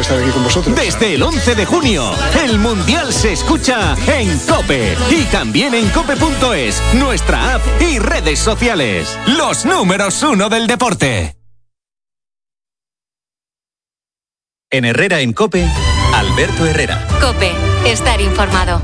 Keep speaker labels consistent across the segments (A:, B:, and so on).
A: estar aquí con vosotros.
B: Desde el 11 de junio, el Mundial se escucha en COPE y también en cope.es, nuestra app y redes sociales. Los números 1 del deporte.
C: En Herrera en COPE, Alberto Herrera.
D: COPE, estar informado.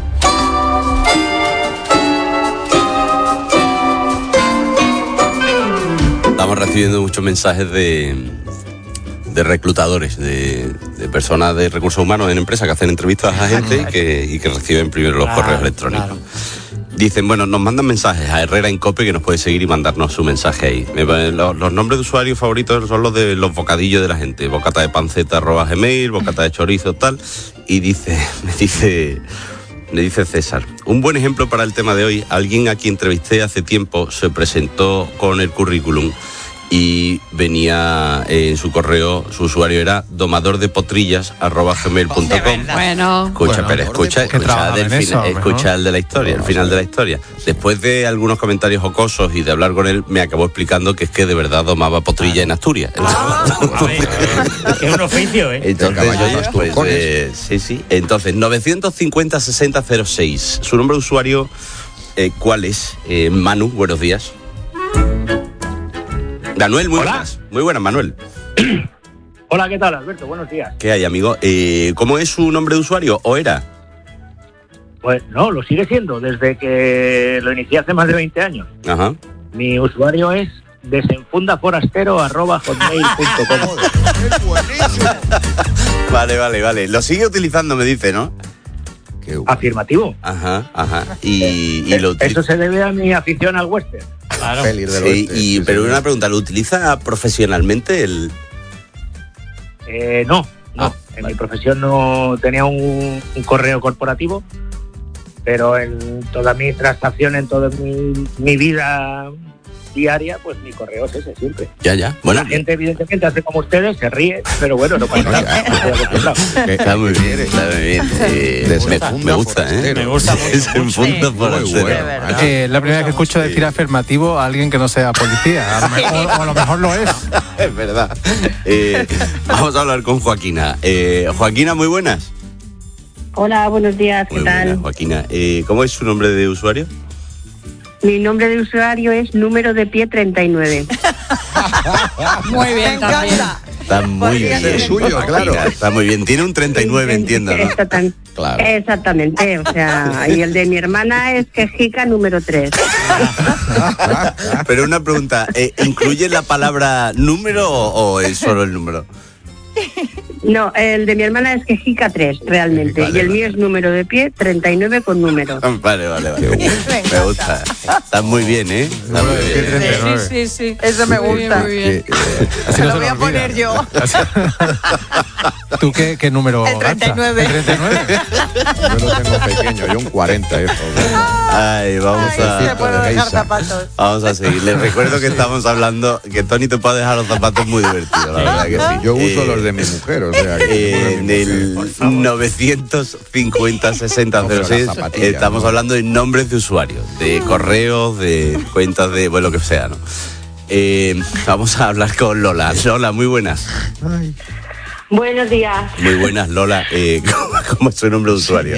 E: Estamos recibiendo muchos mensajes de reclutadores, de personas de recursos humanos en empresas que hacen entrevistas a gente y que reciben primero los correos electrónicos. Claro. Dicen, bueno, nos mandan mensajes a Herrera en COPE, que nos puede seguir y mandarnos su mensaje ahí. Los nombres de usuarios favoritos son los de los bocadillos de la gente. Bocata de panceta @gmail, bocata de chorizo, tal. Y me dice César, un buen ejemplo para el tema de hoy, alguien a quien entrevisté hace tiempo se presentó con el currículum y venía en su correo, su usuario era domadordepotrillas@gmail.com.
F: Bueno.
E: Escucha el de la historia, el final de la historia. Después de algunos comentarios jocosos y de hablar con él, me acabó explicando que es que de verdad domaba potrilla en Asturias.
G: Es un oficio, ¿eh?
E: Entonces, sí. Entonces, 950-6006. Su nombre de usuario, ¿cuál es? Manu, buenos días. Manuel, muy buenas. Muy buenas, Manuel.
G: Hola, ¿qué tal, Alberto? Buenos días.
E: ¿Qué hay, amigo? ¿Cómo es su nombre de usuario o era?
G: Pues no, lo sigue siendo desde que lo inicié hace más de 20 años.
E: Ajá.
G: Mi usuario es desenfundaforastero@hotmail.com.
E: Vale. Lo sigue utilizando, me dice, ¿no?
G: Afirmativo.
E: Ajá. Y
G: eso se debe a mi afición al western.
E: Claro. Pero una pregunta, ¿lo utiliza profesionalmente el...?
G: No. En mi profesión no tenía un correo corporativo, pero en toda mi transacción, en toda mi vida diaria, pues mi correo es ese siempre.
E: Ya.
G: Bueno, la gente evidentemente hace como ustedes, se ríe, pero bueno, no pasa nada.
E: Está muy bien. Me gusta, ¿eh?
G: Me gusta mucho.
E: Desenfunda forastero.
H: La primera vez que escucho decir afirmativo a alguien que no sea policía. A lo mejor lo es.
E: Es verdad. Vamos a hablar con Joaquina. Joaquina, muy buenas.
I: Hola, buenos días, ¿qué tal?
E: Buenas, Joaquina. ¿Cómo es su nombre de usuario?
I: Mi nombre de usuario es número de pie 39.
F: Muy bien, también.
E: Está muy bien.
J: Es suyo, claro.
E: Está muy bien. Tiene un 39, entiendo, ¿no?
I: Claro. Exactamente. O sea, y el de mi hermana es quejica número 3.
E: Pero una pregunta, ¿incluye la palabra número o es solo el número?
I: No, el de mi hermana es quejica 3, realmente. Y el mío es número de pie 39 con número.
E: Vale. Me gusta. Está muy bien, ¿eh? Está muy bien.
F: Sí. Eso me gusta. Muy bien.
H: Así
F: lo voy a poner yo.
H: ¿Tú qué número?
F: El 39.
H: ¿El 39?
J: Yo lo tengo pequeño, yo un 40.
E: Ay, vamos a seguir. Les recuerdo que estamos hablando, que Tony te puede dejar los zapatos muy divertidos, la verdad que sí.
J: Yo uso los de mi mujer, o sea...
E: En el 950-6006 estamos hablando de nombres de usuarios, de correos, de cuentas de... bueno, lo que sea, ¿no? Vamos a hablar con Lola. Lola, muy buenas.
I: Buenos días.
E: Muy buenas, Lola. ¿Cómo es su nombre de usuario?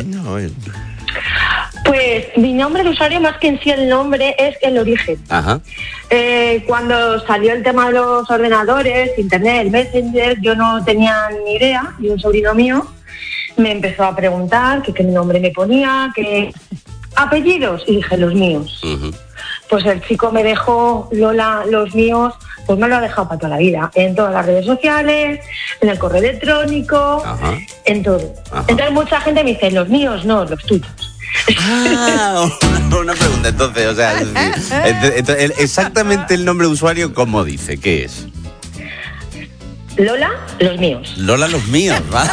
I: Pues mi nombre de usuario, más que en sí el nombre, es el origen.
E: Ajá.
I: Cuando salió el tema de los ordenadores, internet, el Messenger, yo no tenía ni idea, y un sobrino mío me empezó a preguntar qué nombre me ponía, qué apellidos, y dije los míos. Uh-huh. Pues el chico me dejó Lola, los míos, pues me lo ha dejado para toda la vida, en todas las redes sociales, en el correo electrónico, ajá, en todo. Ajá. Entonces mucha gente me dice, los míos no, los tuyos.
E: Una pregunta entonces, o sea, exactamente el nombre de usuario, ¿cómo dice? ¿Qué es?
I: Lola, los míos.
E: Lola, los míos, ¿vale?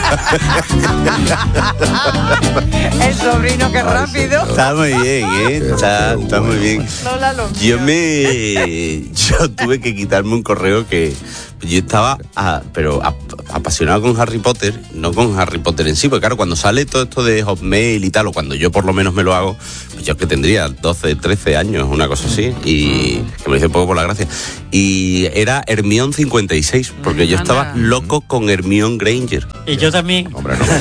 F: El sobrino, qué rápido.
E: Está muy bien, ¿eh? Está muy bien.
F: Lola, los míos.
E: Yo tuve que quitarme un correo que yo estaba apasionado con Harry Potter, no con Harry Potter en sí, porque claro, cuando sale todo esto de Hotmail y tal, o cuando yo por lo menos me lo hago, pues yo que tendría 12, 13 años, una cosa así, y que me hice un poco por la gracia. Y era Hermione 56, porque yo estaba loco con Hermione Granger.
A: Y yo también.
J: Hombre, no.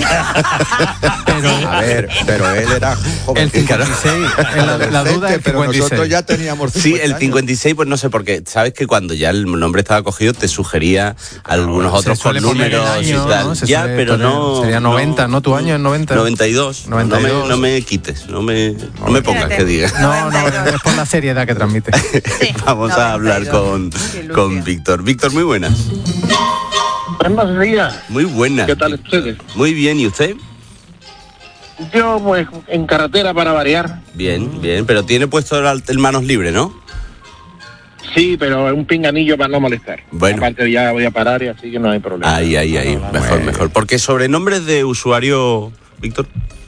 J: A ver, pero él era joven.
H: El 56, la duda es
J: pero
H: 56.
J: nosotros ya teníamos 50
E: Sí, el 56, pues no sé, porque sabes que cuando ya el nombre estaba cogido te sugería algunos otros
H: Se
E: con
H: suele poner el
E: números
H: año,
E: y tal.
H: ¿no? Se
E: Ya,
H: suele
E: pero
H: poner-
E: no...
H: Sería 90, ¿no? ¿Tu año es 90?
E: 92.
H: 92.
E: No me quites, no me pongas que diga.
H: No, es por la seriedad que transmite.
E: Vamos a hablar con Víctor. Víctor, muy buenas.
K: Buenos días.
E: Muy buenas.
K: ¿Qué tal ustedes?
E: Muy bien, ¿y usted?
K: Yo, pues, en carretera para variar.
E: Bien, bien, pero tiene puesto el manos libre, ¿no?
K: Sí, pero es un pinganillo para no molestar.
E: Bueno.
K: Aparte ya voy a parar y así que no hay problema.
E: Ahí. Mejor. Porque sobrenombres de usuario, Víctor.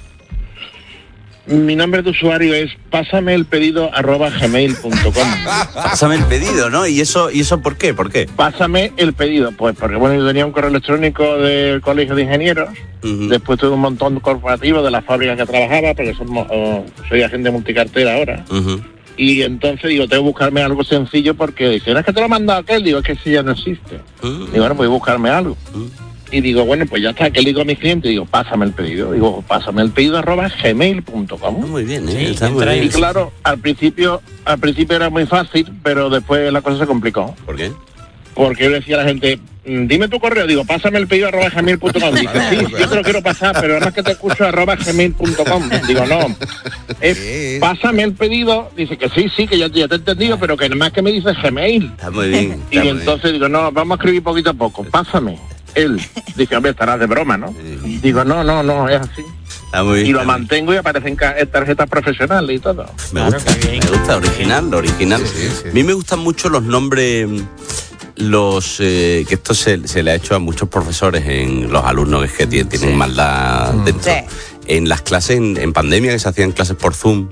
K: Mi nombre de usuario es pásameelpedido@gmail.com.
E: Pásame el pedido, ¿no? ¿Y eso por qué? ¿Por qué?
K: Pásame el pedido, pues porque bueno, yo tenía un correo electrónico del Colegio de Ingenieros, después tuve un montón corporativo de la fábrica que trabajaba, porque soy agente multicartera ahora. Y entonces digo, tengo que buscarme algo sencillo porque dicen, es que te lo ha mandado aquel, digo, es que ese ya no existe. Digo, bueno, pues buscarme algo. Y digo, bueno, pues ya está, que le digo a mis clientes, digo, pásame el pedido. Digo, pásame el pedido @gmail.com.
E: Muy bien, ¿eh?
K: Sí,
E: Está muy bien.
K: y claro, al principio era muy fácil, pero después la cosa se complicó.
E: ¿Por qué?
K: Porque yo le decía a la gente, dime tu correo, digo, pásame el pedido @gmail.com. Dice, sí, yo te lo quiero pasar, pero además que te escucho @gmail.com. Digo, no, pásame el pedido. Dice que sí, que ya te he entendido, pero que además que me dice Gmail.
E: Está muy bien.
K: Y entonces digo, no, vamos a escribir poquito a poco, pásame. Él dice, hombre, estarás de broma, ¿no? Digo, no, es así.
E: Está muy bien.
K: Y lo mantengo y aparecen tarjetas profesionales y todo.
E: Me gusta, original. A mí me gustan mucho los nombres, que esto se le ha hecho a muchos profesores, en los alumnos que tienen maldad dentro. En las clases, en pandemia, que se hacían clases por Zoom,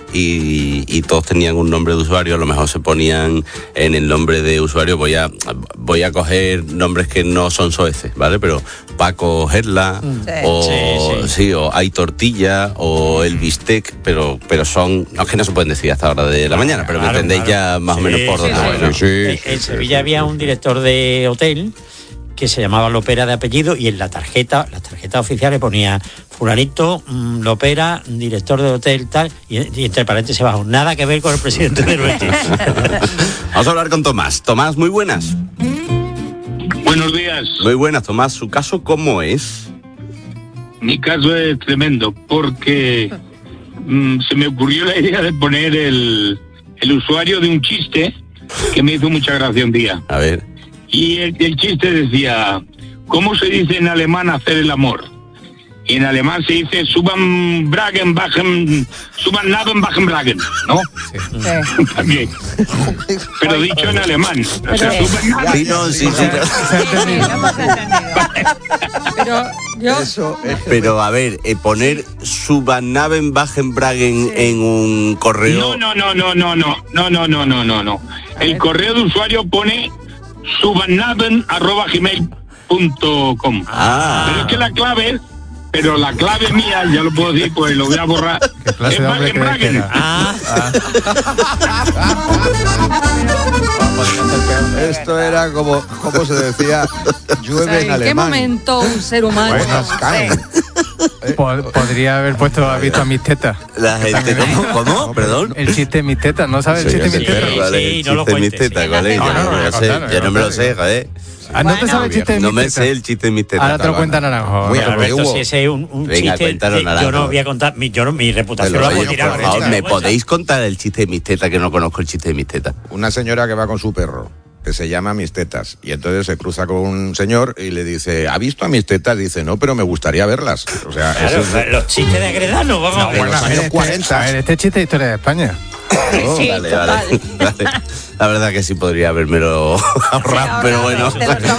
E: y todos tenían un nombre de usuario, a lo mejor se ponían en el nombre de usuario, voy a coger nombres que no son soeces, ¿vale? Pero Paco Gerla, o Hay Tortilla, o el Bistec, pero son, no es que no se pueden decir hasta hora de la mañana, pero me entendéis ya más o menos por dónde voy, ¿no?
A: En Sevilla había un director de hotel que se llamaba Lopera de apellido, y en las tarjetas oficiales ponía fulanito, Lopera, director de hotel, tal, y entre paréntesis abajo, nada que ver con el presidente del Betis.
E: Vamos a hablar con Tomás. Tomás, muy buenas.
L: Buenos días.
E: Muy buenas, Tomás. ¿Su caso cómo es?
L: Mi caso es tremendo, porque se me ocurrió la idea de poner el usuario de un chiste que me hizo mucha gracia un día.
E: A ver.
L: Y el chiste decía, ¿cómo se dice en alemán hacer el amor? Y en alemán se dice suban bragen, bajen, suban naben, bajen bragen, ¿no? También. Pero dicho en alemán. O sea, suban naben.
E: Pero a ver, poner suban bajen bragen en un correo.
L: No. El correo de usuario pone subannaben@gmail.com. Pero es que la clave mía, ya lo puedo decir, pues lo voy a borrar. Es Bagen Bragen.
J: Esto era como se decía, llueve en
F: ¿En qué
J: alemán.
F: momento un ser humano?
H: Podría haber puesto, has visto a mis tetas.
E: La gente, ¿cómo? Perdón.
H: El chiste de mis tetas, ¿no sabes el chiste de mis tetas?
E: No lo cuentes. ¿Cuál es? Yo no me lo sé, joder.
H: ¿No te sabes el chiste de mis tetas?
E: No me sé el chiste de mis tetas.
H: Ahora te lo cuenta Naranjo.
A: Alberto, si ese es un
E: Venga,
A: chiste,
E: cuéntalo, Naranjo.
A: yo no voy a contar, mi reputación la puedo tirar.
E: Por favor, ¿me podéis contar el chiste de mis tetas, que no conozco el chiste de mis tetas?
J: Una señora que va con su perro, que se llama Mis Tetas, y entonces se cruza con un señor y le dice, ¿ha visto a mis tetas? Dice, no, pero me gustaría verlas. O sea,
A: claro, los chistes de Agredano, vamos a ver.
J: En los años 40.
H: A ver, este chiste de historia de España.
E: Sí, vale. La verdad que sí podría habérmelo ahorrado, pero bueno.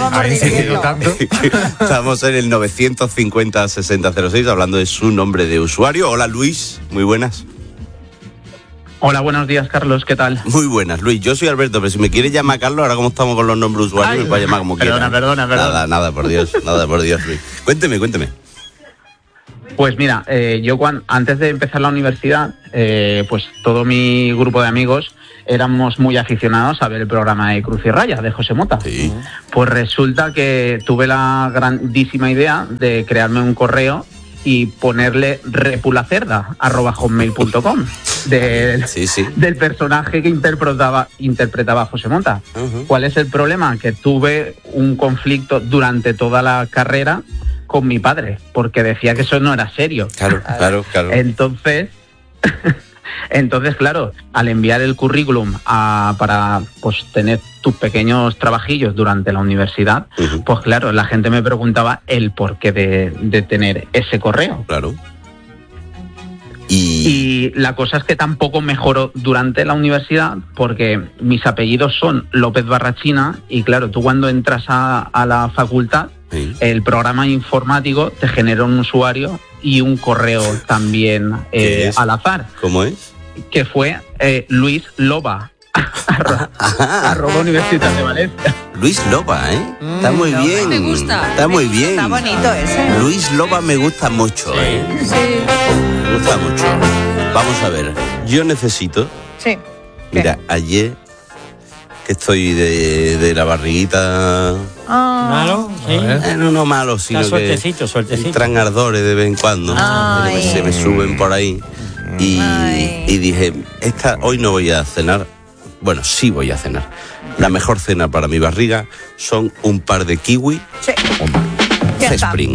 E: Estamos en el 950-6006 hablando de su nombre de usuario. Hola, Luis, muy buenas.
M: Hola, buenos días, Carlos, ¿qué tal?
E: Muy buenas, Luis. Yo soy Alberto, pero si me quieres llamar Carlos, ahora como estamos con los nombres usuarios, me puedes llamar como quieras.
M: Perdona.
E: Nada, por Dios, Luis. Cuénteme.
M: Pues mira, yo antes de empezar la universidad, pues todo mi grupo de amigos éramos muy aficionados a ver el programa de Cruz y Raya, de José Mota.
E: Sí.
M: Pues resulta que tuve la grandísima idea de crearme un correo y ponerle repulacerda@hotmail.com del personaje que interpretaba José Mota. ¿Cuál es el problema? Que tuve un conflicto durante toda la carrera con mi padre, porque decía que eso no era serio.
E: Claro.
M: Entonces, claro, al enviar el currículum para pues tener tus pequeños trabajillos durante la universidad, pues claro, la gente me preguntaba el porqué de tener ese correo.
E: Claro.
M: Y la cosa es que tampoco mejoró durante la universidad, porque mis apellidos son López Barrachina, y claro, tú cuando entras a la facultad, el programa informático te genera un usuario y un correo también al azar.
E: ¿Cómo es?
M: Que fue Luis Loba, @ Universitat de Valencia.
E: Luis Loba, ¿eh? Está muy bien.
F: Me gusta.
E: Está muy bien.
F: Está bonito ese.
E: Luis Loba me gusta mucho, ¿eh?
F: Sí.
E: Me gusta mucho. Vamos a ver. Yo necesito...
F: Sí.
E: Mira, ayer que estoy de la barriguita...
A: ¿Malo? Sí.
E: No malo, sino
A: sueltecito.
E: Entran ardores de vez en cuando. Se me suben por ahí. Y dije, hoy no voy a cenar. Bueno, sí voy a cenar. La mejor cena para mi barriga son un par de kiwi.
F: Sí.
E: Cespring.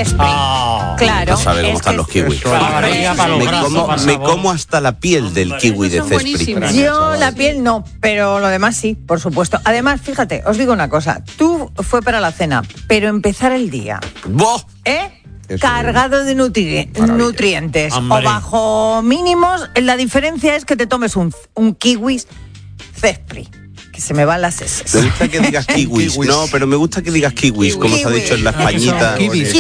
F: Claro.
E: No sabe cómo están los kiwis. Me como hasta la piel del kiwi de Cespring.
F: Yo la piel no, pero lo demás sí, por supuesto. Además, fíjate, os digo una cosa. Tú fue para la cena, pero empezar el día.
E: ¡Boh!
F: Cargado de nutrientes.
A: Hombre.
F: O bajo mínimos, la diferencia es que te tomes un kiwi Cespring. Que se me van las S.
E: Me gusta que digas kiwis. No, pero me gusta que digas kiwis, como se ha dicho en la Españita.
F: Kiwis.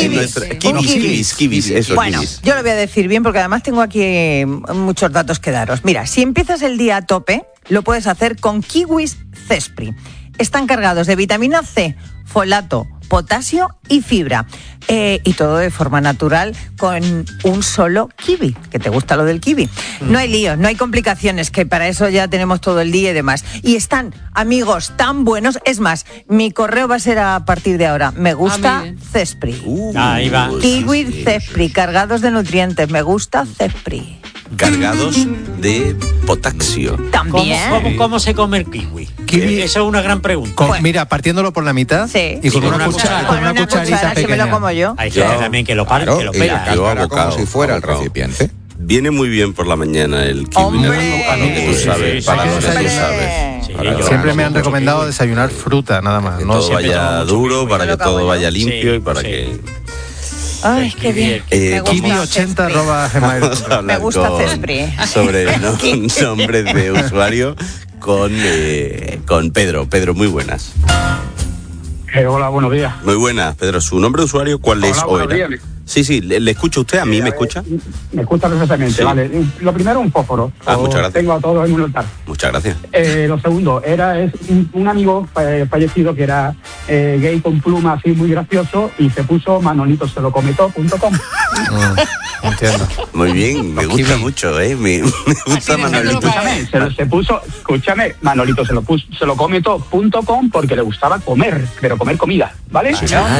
E: Eso,
F: bueno,
E: kiwis.
F: yo lo voy a decir bien porque además tengo aquí muchos datos que daros. Mira, si empiezas el día a tope, lo puedes hacer con kiwis Cespring. Están cargados de vitamina C, folato, potasio y fibra. Y todo de forma natural con un solo kiwi, que te gusta lo del kiwi. No hay líos, no hay complicaciones, que para eso ya tenemos todo el día y demás. Y están, amigos, tan buenos. Es más, mi correo va a ser a partir de ahora. Me gusta Cespring.
A: Ahí va.
F: Kiwi Cespring, cargados de nutrientes. Me gusta Cespring.
E: Cargados de potasio.
F: También.
A: ¿Cómo se come el kiwi? Esa es una gran pregunta.
H: Mira, partiéndolo por la mitad y con una cucharita
F: si me lo como yo.
A: Hay que también que lo pare, que lo pega.
J: Como si fuera el recipiente.
E: Viene muy bien por la mañana el kiwi. Tú sabes, para lo que tú sabes.
H: Siempre me han recomendado desayunar fruta, nada más.
E: Que
H: no
E: todo vaya duro, para que todo vaya limpio y para que...
F: Ay, qué bien.
H: Kiwi80@gmail.com.
F: Me gusta Cespring.
E: Sobre nombres de usuario con Pedro. Pedro, muy buenas.
N: Hola, buenos días.
E: Muy buenas, Pedro. ¿Su nombre de usuario cuál es o era? Sí, ¿le escucha usted? ¿A mí me escucha?
N: Me escucha perfectamente,
E: sí.
N: Vale. Lo primero, un fósforo.
E: Muchas gracias.
N: Tengo a todos en un altar.
E: Muchas gracias.
N: Lo segundo, es un amigo fallecido que era gay con pluma así muy gracioso y se puso manolitoselocometó.com.
H: Entiendo.
E: Muy bien, me gusta mucho, me gusta Manolito.
N: Escúchame, Manolito se lo cometó.com porque le gustaba comer, pero comer comida, ¿vale?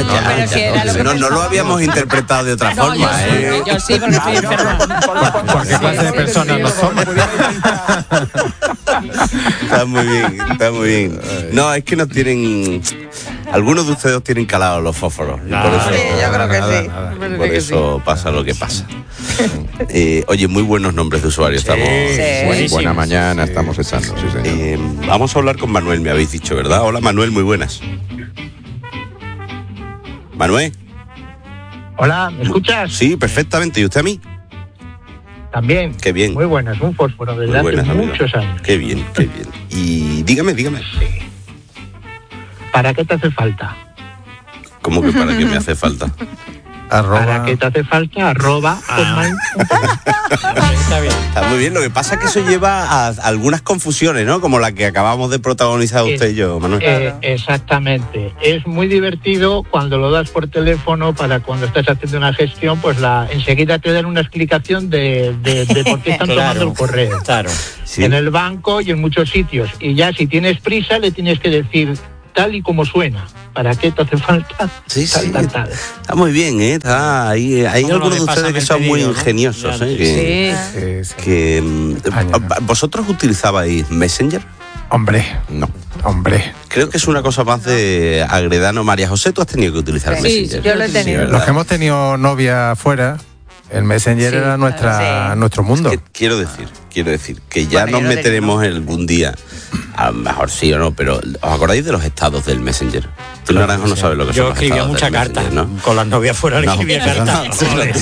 E: No lo habíamos interpretado de otra forma,
F: Yo sí, porque estoy enferma.
H: ¿Por qué clase de personas no somos?
E: Está muy bien. No, es que no tienen... Algunos de ustedes tienen calados los fósforos. Por eso,
F: yo creo que sí.
E: Por eso pasa lo que pasa. Oye, muy buenos nombres de usuario. Estamos
J: buena mañana, estamos echando. Sí, señor.
E: Vamos a hablar con Manuel, me habéis dicho, ¿verdad? Hola, Manuel, muy buenas. Manuel.
O: Hola, ¿me escuchas?
E: Sí, perfectamente. ¿Y usted a mí?
O: También.
E: Qué bien.
O: Muy buenas, un fósforo desde hace muchos años.
E: Qué bien. Y dígame.
O: Sí. ¿Para qué te hace falta?
E: ¿Cómo que para qué me hace falta?
O: ¿Para qué te hace falta? @hotmail.com.
E: Está muy bien, lo que pasa es que eso lleva a algunas confusiones, ¿no? Como la que acabamos de protagonizar usted y yo, Manuel.
O: Exactamente. Es muy divertido cuando lo das por teléfono para cuando estás haciendo una gestión, pues enseguida te dan una explicación de por qué están tomando el correo.
A: Claro.
E: Sí.
O: En el banco y en muchos sitios. Y ya si tienes prisa le tienes que decir tal y como suena. ¿Para qué te hace falta?
E: Sí. Está muy bien, ¿eh? Hay algunos de ustedes que son muy ingeniosos,
F: ¿no?
E: ¿eh? ¿Vosotros utilizabais Messenger?
H: Hombre.
J: No.
H: Hombre.
E: Creo que es una cosa más de Agredano. María José, tú has tenido que utilizar Messenger.
F: Sí, yo lo he tenido.
H: Los que hemos tenido novia afuera, el Messenger era nuestro mundo.
E: Es que quiero decir que ya nos meteremos algún día, a lo mejor sí o no, pero ¿os acordáis de los estados del Messenger? Tú, Naranjo, no sabes lo que son los
A: escribía
E: estados
A: muchas
E: del
A: cartas,
E: Messenger, ¿no?
A: Con las novias fuera le escribía cartas.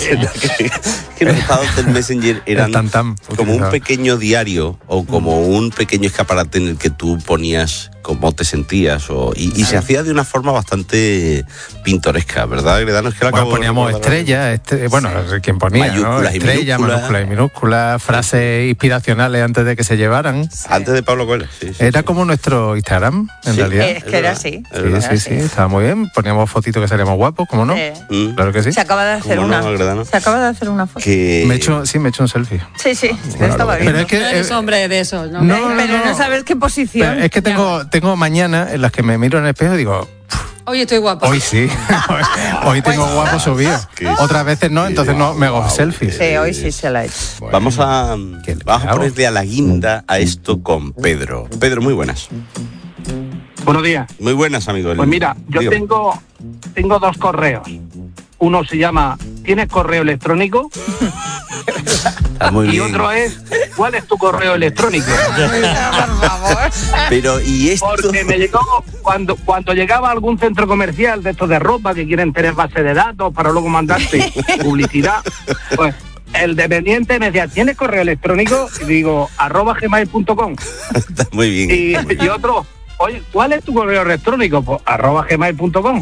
E: Que los estados del Messenger eran como un pequeño diario o como un pequeño escaparate en el que tú ponías cómo te sentías y se hacía de una forma bastante pintoresca, ¿verdad, Agredano? Es que
H: poníamos estrellas, quien ponía,
E: mayúsculas,
H: ¿no? Estrellas, minúsculas y minúsculas, frases inspiracionales antes de que se llevaran.
E: Antes de Pablo Coelho, sí.
H: Era como nuestro Instagram, en realidad.
F: Es que era así.
H: Sí, estaba muy bien. Poníamos fotitos que salíamos guapos, ¿cómo no? Claro que sí.
F: Se acaba de hacer una. Se acaba de hacer una foto.
H: Me he hecho un selfie.
F: Sí, estaba bien.
H: Pero es que
P: eres hombre de esos, ¿no?
F: Pero no sabes qué posición.
H: Pero es que tengo mañana en las que me miro en el espejo y digo,
P: hoy estoy guapa.
H: Hoy sí. Hoy tengo guapo subido. Otras veces no, entonces no me hago selfies.
F: Sí, hoy sí se la he hecho.
E: Bueno, vamos a ponerle a la guinda a esto con Pedro. Pedro, muy buenas.
N: Buenos días.
E: Muy buenas, amigo.
N: Pues mira, yo tengo 2 correos. Uno se llama ¿tienes correo electrónico? Y otro es ¿cuál es tu correo electrónico?
F: Por favor.
E: Pero y esto,
N: porque me llegó cuando llegaba a algún centro comercial de estos de ropa que quieren tener base de datos para luego mandarte publicidad, pues el dependiente me decía ¿tienes correo electrónico? Y digo @gmail.com.
E: Está muy bien.
N: Y otro, oye, ¿cuál es tu correo electrónico? Pues @gmail.com.